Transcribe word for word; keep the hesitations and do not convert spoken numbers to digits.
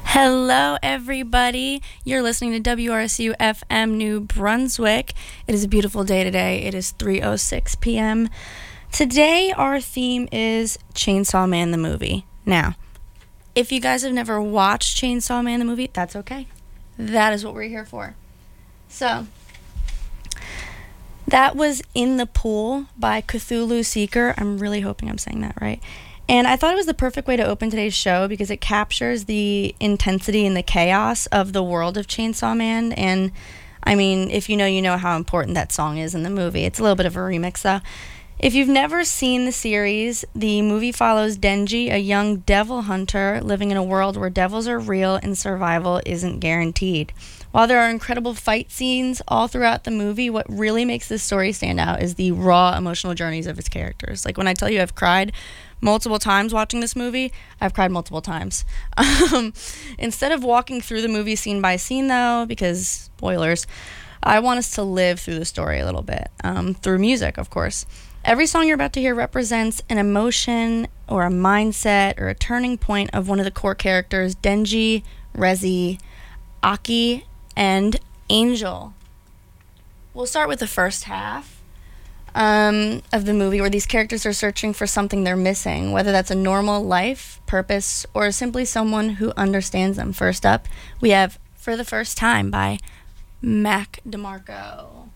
Hello, everybody. You're listening to W R S U F M New Brunswick. It is a beautiful day today. It is three oh six p.m. Today, our theme is Chainsaw Man the movie. Now, if you guys have never watched Chainsaw Man the movie, that's okay. That is what we're here for. So, that was In the Pool by Cthulhu Seeker. I'm really hoping I'm saying that right. And I thought it was the perfect way to open today's show because it captures the intensity and the chaos of the world of Chainsaw Man. And, I mean, if you know, you know how important that song is in the movie. It's a little bit of a remix, though. If you've never seen the series, the movie follows Denji, a young devil hunter living in a world where devils are real and survival isn't guaranteed. While there are incredible fight scenes all throughout the movie, what really makes this story stand out is the raw emotional journeys of its characters. Like when I tell you I've cried multiple times watching this movie, I've cried multiple times. Um, instead of walking through the movie scene by scene, though, because spoilers, I want us to live through the story a little bit, um, through music, of course. Every song you're about to hear represents an emotion or a mindset or a turning point of one of the core characters, Denji, Rezi, Aki, and Angel. We'll start with the first half um, of the movie where these characters are searching for something they're missing, whether that's a normal life, purpose, or simply someone who understands them. First up, we have For the First Time by Mac DeMarco.